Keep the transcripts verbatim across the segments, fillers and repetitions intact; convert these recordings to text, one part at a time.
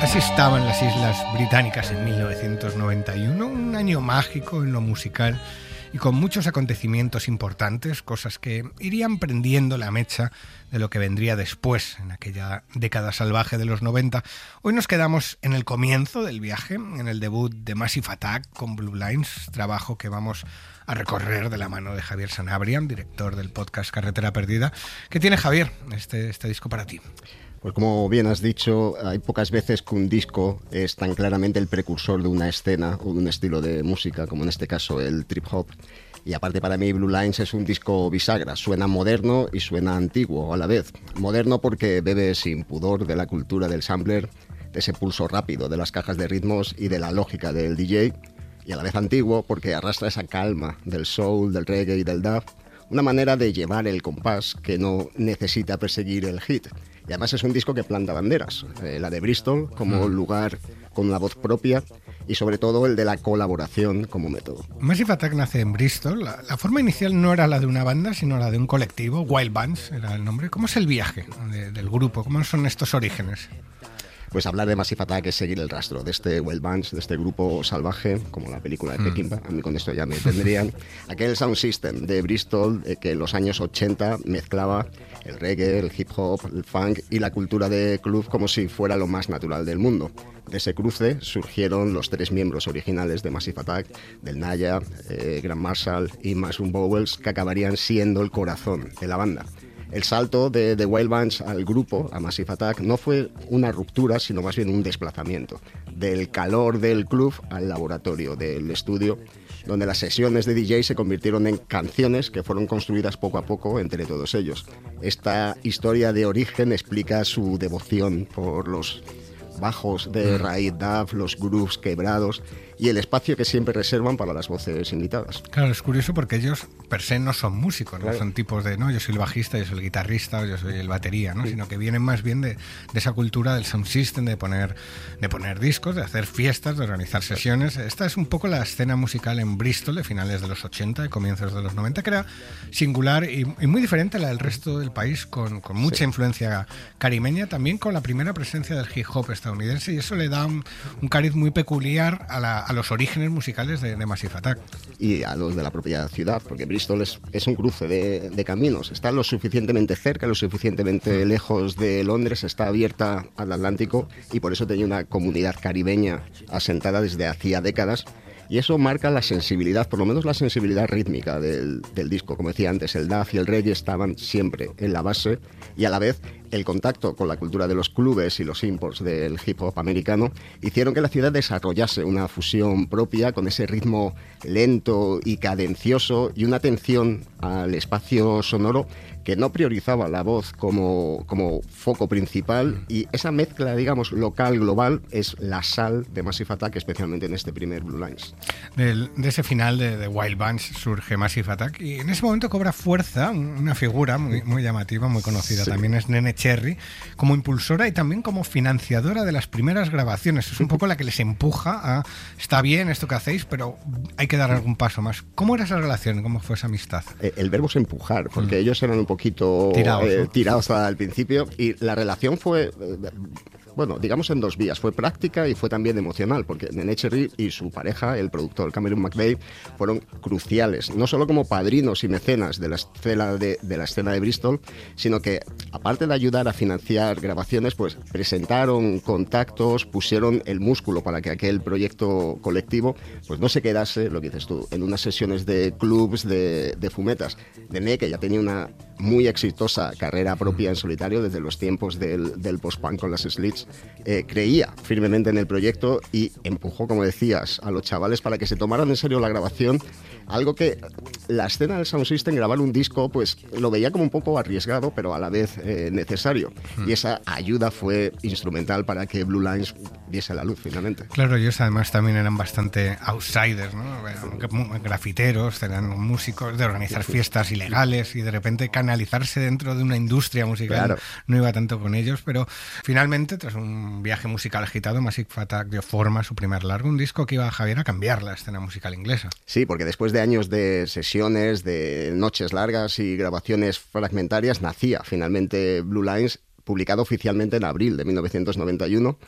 Así estaban las Islas Británicas en mil novecientos noventa y uno, un año mágico en lo musical y con muchos acontecimientos importantes, cosas que irían prendiendo la mecha de lo que vendría después, en aquella década salvaje de los noventa. Hoy nos quedamos en el comienzo del viaje, en el debut de Massive Attack con Blue Lines, trabajo que vamos a recorrer de la mano de Javier Sanabria, director del podcast Carretera Perdida. ¿Qué tiene, Javier, este, este disco para ti? Pues como bien has dicho, hay pocas veces que un disco es tan claramente el precursor de una escena o de un estilo de música, como en este caso el trip hop. Y aparte para mí Blue Lines es un disco bisagra, suena moderno y suena antiguo a la vez. Moderno porque bebe sin pudor de la cultura del sampler, de ese pulso rápido de las cajas de ritmos y de la lógica del D J. Y a la vez antiguo porque arrastra esa calma del soul, del reggae y del dub, una manera de llevar el compás que no necesita perseguir el hit. Y además es un disco que planta banderas, eh, la de Bristol como lugar con una voz propia y sobre todo el de la colaboración como método. Massive Attack nace en Bristol. La, la forma inicial no era la de una banda, sino la de un colectivo, Wild Bands era el nombre. ¿Cómo es el viaje de, del grupo? ¿Cómo son estos orígenes? Pues hablar de Massive Attack es seguir el rastro de este Wild Bands, de este grupo salvaje, como la película de mm. Peckinpah. A mí con esto ya me tendrían. Aquel sound system de Bristol eh, que en los años ochenta mezclaba el reggae, el hip hop, el funk y la cultura de club como si fuera lo más natural del mundo. De ese cruce surgieron los tres miembros originales de Massive Attack, del Naya, eh, Grant Marshall y Mushroom Bowles, que acabarían siendo el corazón de la banda. El salto de The Wild Bands al grupo, a Massive Attack, no fue una ruptura, sino más bien un desplazamiento. Del calor del club al laboratorio del estudio, donde las sesiones de D J se convirtieron en canciones que fueron construidas poco a poco entre todos ellos. Esta historia de origen explica su devoción por los bajos de raíz dub, los grooves quebrados y el espacio que siempre reservan para las voces invitadas. Claro, es curioso porque ellos per se no son músicos, no claro. son tipos de, no, yo soy el bajista, yo soy el guitarrista o yo soy el batería, ¿no? Sí. Sino que vienen más bien de, de esa cultura del sound system, de poner, de poner discos, de hacer fiestas, de organizar sesiones. Esta es un poco la escena musical en Bristol de finales de los ochenta y comienzos de los noventa, que era singular y, y muy diferente a la del resto del país, con, con mucha sí. influencia caribeña, también con la primera presencia del hip hop estadounidense, y eso le da un, un cariz muy peculiar a la a los orígenes musicales de, de Massive Attack. Y a los de la propia ciudad, porque Bristol es, es un cruce de, de caminos. Está lo suficientemente cerca, lo suficientemente lejos de Londres, está abierta al Atlántico y por eso tenía una comunidad caribeña asentada desde hacía décadas. Y eso marca la sensibilidad, por lo menos la sensibilidad rítmica del, del disco. Como decía antes, el dub y el reggae estaban siempre en la base y a la vez el contacto con la cultura de los clubes y los imports del hip hop americano hicieron que la ciudad desarrollase una fusión propia con ese ritmo lento y cadencioso y una atención al espacio sonoro que no priorizaba la voz como, como foco principal, y esa mezcla, digamos, local-global es la sal de Massive Attack, especialmente en este primer Blue Lines. Del, de ese final de, de Wild Bands surge Massive Attack y en ese momento cobra fuerza una figura muy, muy llamativa, muy conocida, sí. También es Nene Cherry, como impulsora y también como financiadora de las primeras grabaciones. Es un poco la que les empuja a, está bien esto que hacéis, pero hay que dar algún paso más. ¿Cómo era esa relación? ¿Cómo fue esa amistad? El, el verbo es empujar, porque mm. ellos eran un poquito tirados, eh, ¿no? tirados al principio, y la relación fue... Eh, bueno, digamos en dos vías. Fue práctica y fue también emocional, porque Nene Cherry y su pareja, el productor Cameron McVeigh, fueron cruciales, no solo como padrinos y mecenas de la escena de, de la escena de Bristol, sino que, aparte de ayudar a financiar grabaciones, pues presentaron contactos, pusieron el músculo para que aquel proyecto colectivo pues no se quedase, lo que dices tú, en unas sesiones de clubs, de, de fumetas. Nene, que ya tenía una muy exitosa carrera propia en solitario desde los tiempos del, del post-punk con las Slits, eh, creía firmemente en el proyecto y empujó, como decías, a los chavales para que se tomaran en serio la grabación, algo que la escena del Sound System, grabar un disco, pues lo veía como un poco arriesgado, pero a la vez eh, necesario. Hmm. Y esa ayuda fue instrumental para que Blue Lines diese la luz finalmente. Claro, ellos además también eran bastante outsiders, ¿no? Grafiteros, eran músicos de organizar fiestas ilegales y de repente canalizarse dentro de una industria musical. Claro. No iba tanto con ellos, pero finalmente, tras un viaje musical agitado, Massive Attack dio forma a su primer largo, un disco que iba a Javier a cambiar la escena musical inglesa. Sí, porque después de años de sesiones, de noches largas y grabaciones fragmentarias, nacía finalmente Blue Lines, publicado oficialmente en abril de mil novecientos noventa y uno.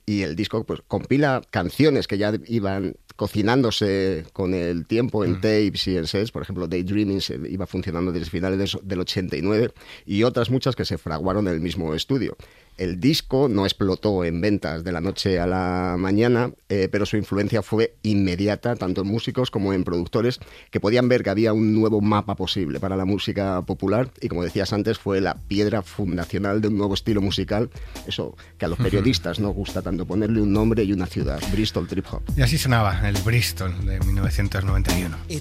y el disco pues compila canciones que ya iban cocinándose con el tiempo en mm. tapes y en sets. Por ejemplo, Daydreaming se iba funcionando desde finales del ochenta y nueve y otras muchas que se fraguaron en el mismo estudio. El disco no explotó en ventas de la noche a la mañana, eh, pero su influencia fue inmediata, tanto en músicos como en productores, que podían ver que había un nuevo mapa posible para la música popular y, como decías antes, fue la piedra fundacional de un nuevo estilo musical, eso que a los periodistas nos gusta tanto ponerle un nombre y una ciudad, Bristol Trip Hop. Y así sonaba el Bristol de mil novecientos noventa y uno.